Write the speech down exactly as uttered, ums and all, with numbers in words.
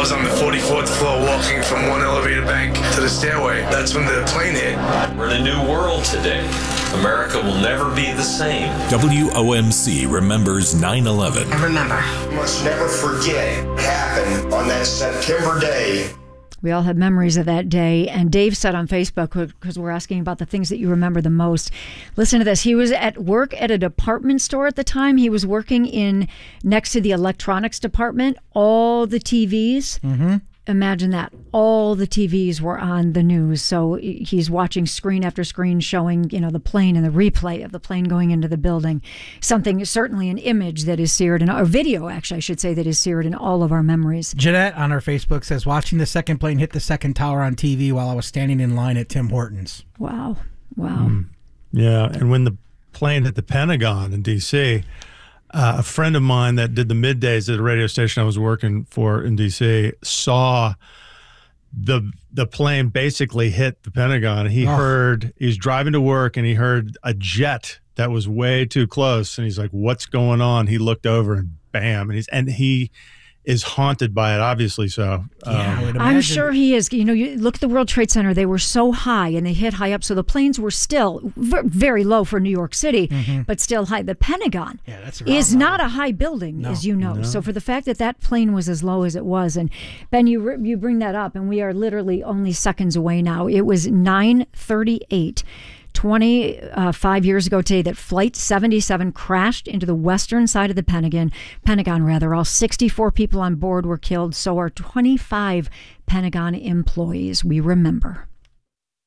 was on the forty-fourth floor walking from one elevator bank to the stairway. That's when the plane hit. We're in a new world today. America will never be the same. W O M C remembers nine eleven. I remember. You must never forget what happened on that September day. We all have memories of that day. And Dave said on Facebook, because we're asking about the things that you remember the most, listen to this. He was at work at a department store at the time. He was working in next to the electronics department. All the T Vs. Mm-hmm. Imagine that. All the T Vs were on the news. So he's watching screen after screen showing, you know, the plane and the replay of the plane going into the building. Something, certainly an image that is seared in, or video, actually, I should say, that is seared in all of our memories. Jeanette on our Facebook says, watching the second plane hit the second tower on T V while I was standing in line at Tim Hortons. Wow. Wow. Mm. Yeah. And when the plane hit the Pentagon in D C, Uh, a friend of mine that did the middays at a radio station I was working for in D C saw the the plane basically hit the Pentagon. He oh. heard, he was driving to work and he heard a jet that was way too close. And he's like, what's going on? He looked over and bam. And he's, and he is haunted by it, obviously so. Yeah, um, I'm sure he is. You know, you look at the World Trade Center, they were so high and they hit high up. So the planes were still v- very low for New York City, mm-hmm. but still high. The Pentagon yeah, that's is not a high building, no. as you know. No. So for the fact that that plane was as low as it was, and Ben, you you bring that up, and we are literally only seconds away now. It was nine thirty-eight. twenty-five years ago today that Flight seventy-seven crashed into the western side of the Pentagon. Pentagon, rather. All sixty-four people on board were killed. So are twenty-five Pentagon employees. We remember.